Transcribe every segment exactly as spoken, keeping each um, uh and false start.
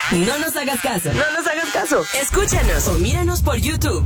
No nos hagas caso. No nos hagas caso. Escúchanos o míranos por YouTube.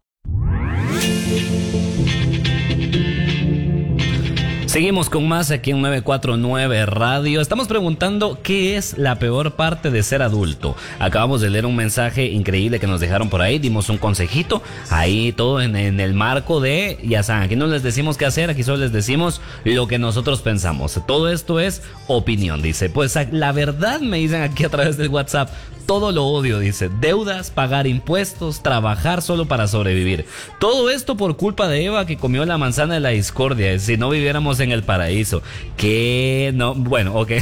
Seguimos con más aquí en nueve cuatro nueve Radio. Estamos preguntando qué es la peor parte de ser adulto. Acabamos de leer un mensaje increíble que nos dejaron por ahí. Dimos un consejito. Ahí todo en, en el marco de, ya saben, aquí no les decimos qué hacer. Aquí solo les decimos lo que nosotros pensamos. Todo esto es opinión, dice. Pues la verdad, me dicen aquí a través del WhatsApp, todo lo odio, dice. Deudas, pagar impuestos, trabajar solo para sobrevivir. Todo esto por culpa de Eva, que comió la manzana de la discordia. Si no viviéramos en el paraíso. Que no, bueno, ok.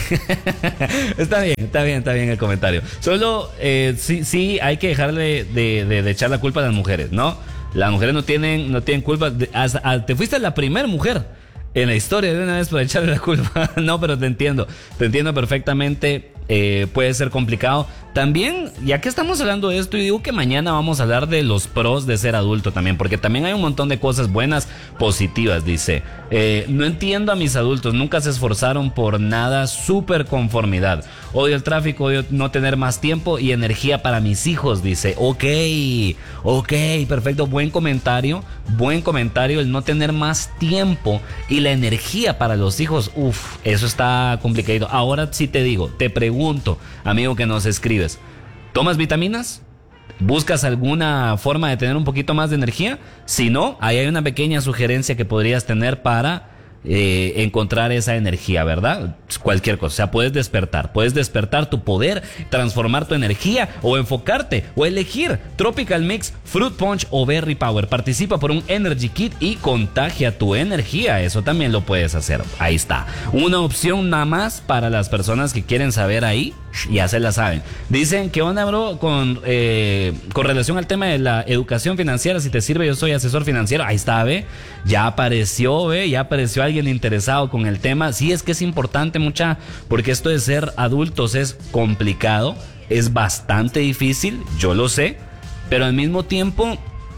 Está bien, está bien, está bien el comentario. Solo, eh, sí, sí, hay que dejarle de, de, de echar la culpa a las mujeres, ¿no? Las mujeres no tienen, no tienen culpa. De, hasta, a, te fuiste la primera mujer en la historia de una vez por echarle la culpa. No, pero te entiendo, te entiendo perfectamente. Eh, puede ser complicado. También, ya que estamos hablando de esto, y digo que mañana vamos a hablar de los pros de ser adulto también, porque también hay un montón de cosas buenas, positivas, dice. Eh, no entiendo a mis adultos, nunca se esforzaron por nada, súper conformidad. Odio el tráfico, odio no tener más tiempo y energía para mis hijos, dice. Ok, ok, perfecto, buen comentario, buen comentario, el no tener más tiempo y la energía para los hijos, uff, eso está complicado. Ahora sí te digo, te pregunto, amigo que nos escribes, ¿tomas vitaminas? ¿Buscas alguna forma de tener un poquito más de energía? Si no, ahí hay una pequeña sugerencia que podrías tener para eh, encontrar esa energía, ¿verdad? Cualquier cosa, o sea, puedes despertar, puedes despertar tu poder, transformar tu energía o enfocarte o elegir Tropical Mix, Fruit Punch o Berry Power. Participa por un Energy Kit y contagia tu energía, eso también lo puedes hacer. Ahí está, una opción nada más para las personas que quieren saber ahí. Ya se la saben. Dicen, ¿qué onda, bro? Con, eh, con relación al tema de la educación financiera, si te sirve, yo soy asesor financiero. Ahí está, ve. Ya apareció, ve. Ya apareció alguien interesado con el tema. Sí, es que es importante, mucha, porque esto de ser adultos es complicado, es bastante difícil, yo lo sé, pero al mismo tiempo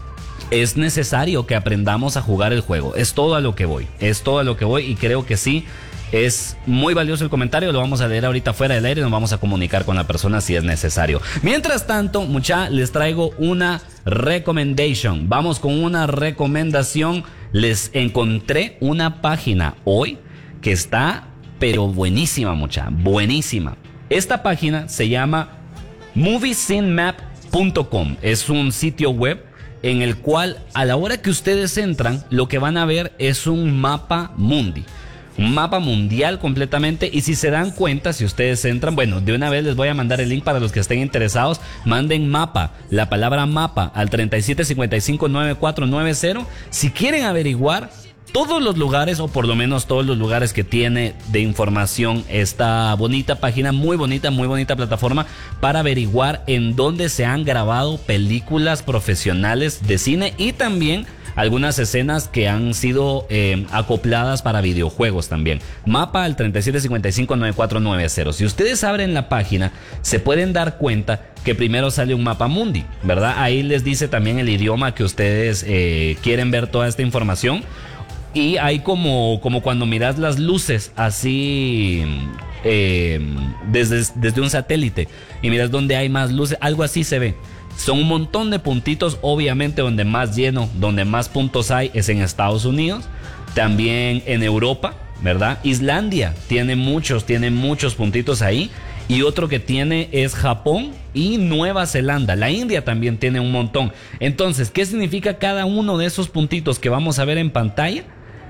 es necesario que aprendamos a jugar el juego. Es todo a lo que voy. Es todo a lo que voy y creo que sí. Es muy valioso el comentario, lo vamos a leer ahorita fuera del aire y nos vamos a comunicar con la persona si es necesario. Mientras tanto, mucha, les traigo una recommendation. Vamos con una recomendación. Les encontré una página hoy que está, pero buenísima, mucha, buenísima. Esta página se llama movie scene map punto com. Es un sitio web en el cual a la hora que ustedes entran, lo que van a ver es un mapa mundi. Un mapa mundial completamente. Y si se dan cuenta, si ustedes entran, bueno, de una vez les voy a mandar el link para los que estén interesados. Manden mapa, la palabra mapa al treinta y siete cincuenta y cinco noventa y cuatro noventa. Si quieren averiguar todos los lugares, o por lo menos todos los lugares que tiene de información esta bonita página, muy bonita, muy bonita plataforma para averiguar en dónde se han grabado películas profesionales de cine y también algunas escenas que han sido eh, acopladas para videojuegos también. Mapa al treinta y siete cincuenta y cinco noventa y cuatro noventa. Si ustedes abren la página, se pueden dar cuenta que primero sale un mapa mundi, ¿verdad? Ahí les dice también el idioma que ustedes eh, quieren ver toda esta información. Y hay como, como cuando miras las luces así eh, desde, desde un satélite y miras donde hay más luces, algo así se ve. Son un montón de puntitos, obviamente donde más lleno, donde más puntos hay es en Estados Unidos, también en Europa, ¿verdad? Islandia tiene muchos, tiene muchos puntitos ahí. Y otro que tiene es Japón y Nueva Zelanda. La India también tiene un montón. Entonces, ¿qué significa cada uno de esos puntitos que vamos a ver en pantalla?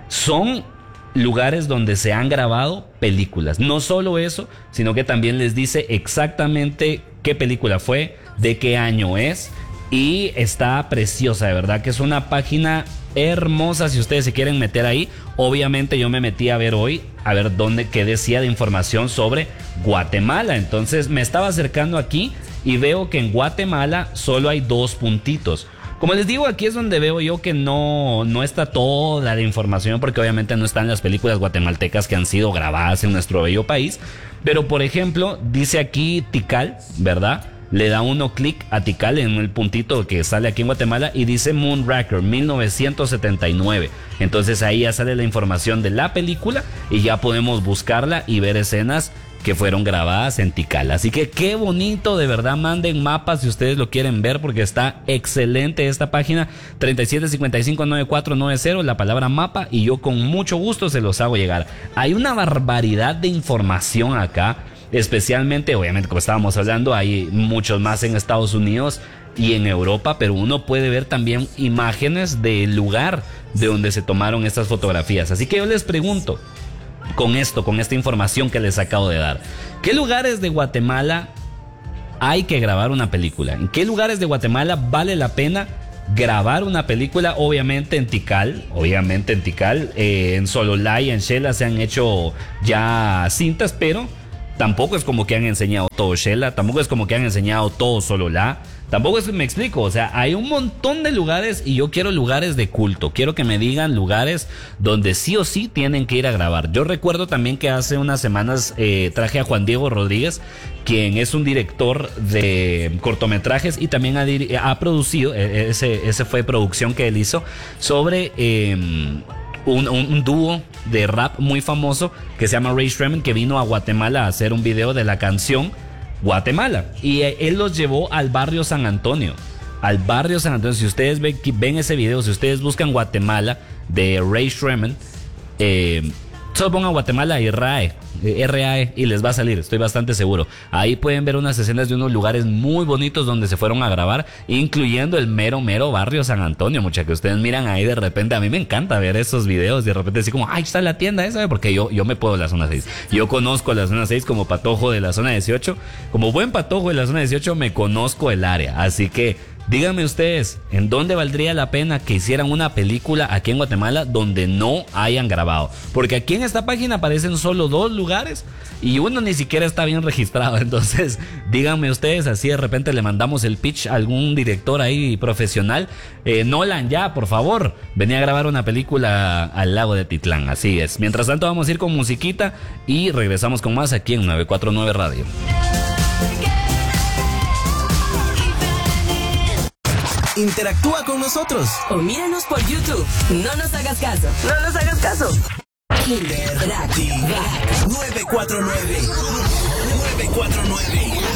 Son lugares donde se han grabado películas. No solo eso, sino que también les dice exactamente qué película fue, de qué año es, y está preciosa, de verdad que es una página hermosa si ustedes se quieren meter ahí. Obviamente yo me metí a ver hoy, a ver dónde, qué decía de información sobre Guatemala. Entonces me estaba acercando aquí y veo que en Guatemala solo hay dos puntitos. Como les digo, aquí es donde veo yo que no, no está toda la información, porque obviamente no están las películas guatemaltecas que han sido grabadas en nuestro bello país. Pero por ejemplo, dice aquí Tikal, ¿verdad? le da uno clic a Tikal en el puntito que sale aquí en Guatemala y dice Moonraker mil novecientos setenta y nueve. Entonces ahí ya sale la información de la película y ya podemos buscarla y ver escenas que fueron grabadas en Tikal. Así que qué bonito, de verdad, manden mapas si ustedes lo quieren ver porque está excelente esta página. Treinta y siete cincuenta y cinco noventa y cuatro noventa, la palabra mapa, y yo con mucho gusto se los hago llegar. Hay una barbaridad de información acá, especialmente, obviamente, como estábamos hablando, hay muchos más en Estados Unidos y en Europa, pero uno puede ver también imágenes del lugar de donde se tomaron estas fotografías. Así que yo les pregunto, con esto, con esta información que les acabo de dar, ¿qué lugares de Guatemala hay que grabar una película? ¿En qué lugares de Guatemala vale la pena grabar una película? Obviamente en Tikal, obviamente en Tikal, eh, en Sololá y en Xela se han hecho ya cintas, pero tampoco es como que han enseñado todo Xela, tampoco es como que han enseñado todo Sololá. Tampoco es que me explico, o sea, hay un montón de lugares y yo quiero lugares de culto. Quiero que me digan lugares donde sí o sí tienen que ir a grabar. Yo recuerdo también que hace unas semanas eh, traje a Juan Diego Rodríguez, quien es un director de cortometrajes y también ha, ha producido, ese, ese fue producción que él hizo, sobre eh, un, un, un dúo de rap muy famoso que se llama Ray Shremmen, que vino a Guatemala a hacer un video de la canción Guatemala, y él los llevó al barrio San Antonio, al barrio San Antonio. Si ustedes ven, ven ese video, si ustedes buscan Guatemala de Ray Shremmen, eh, solo pongan Guatemala y R A E, R A E y les va a salir, estoy bastante seguro. Ahí pueden ver unas escenas de unos lugares muy bonitos donde se fueron a grabar, incluyendo el mero mero barrio San Antonio, mucha, que ustedes miran ahí de repente. A mí me encanta ver esos videos, de repente así como, ay, está la tienda esa, porque yo, yo me puedo la zona seis, yo conozco la zona seis como patojo de la zona dieciocho, como buen patojo de la zona dieciocho me conozco el área, así que díganme ustedes, ¿en dónde valdría la pena que hicieran una película aquí en Guatemala donde no hayan grabado? Porque aquí en esta página aparecen solo dos lugares y uno ni siquiera está bien registrado. Entonces, díganme ustedes, así de repente le mandamos el pitch a algún director ahí profesional. Eh, Nolan, ya, por favor, venía a grabar una película al lago de Titlán. Así es. Mientras tanto, vamos a ir con musiquita y regresamos con más aquí en nueve cuatro nueve Radio. Interactúa con nosotros o míranos por YouTube. No nos hagas caso. No nos hagas caso. nueve cuatro nueve nueve cuatro nueve